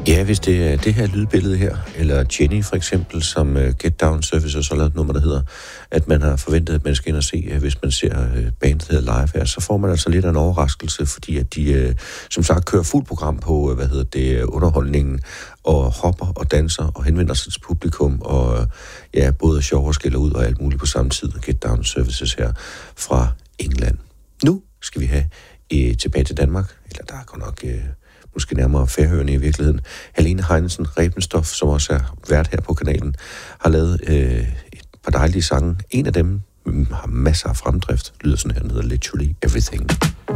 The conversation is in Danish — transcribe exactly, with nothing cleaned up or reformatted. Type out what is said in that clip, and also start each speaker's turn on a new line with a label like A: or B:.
A: Ja, hvis det er det her lydbillede her, eller Jenny for eksempel, som uh, Get Down Services har lavet et nummer, der hedder, at man har forventet, at man skal ind og se, uh, hvis man ser uh, bandet her live her, så får man altså lidt af en overraskelse, fordi at de, uh, som sagt, kører fuldt program på, uh, hvad hedder det, underholdningen, og hopper og danser og henvender sig til publikum, og uh, ja, både sjov og skiller ud og alt muligt på samme tid. Get Down Services her fra England. Nu skal vi have uh, tilbage til Danmark, eller der er godt nok... Uh, måske nærmere Færøerne i virkeligheden. Helene Heinesen Rebenstof, som også er vært her på kanalen, har lavet øh, et par dejlige sange. En af dem har masser af fremdrift, lyder sådan her, den hedder Literally Everything.